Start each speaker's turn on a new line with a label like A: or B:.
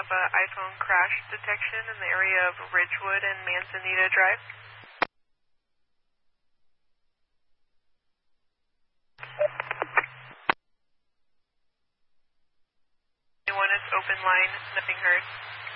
A: Alpha iPhone crash detection in the area of Ridgewood and Manzanita Drive. One is open line, nothing heard.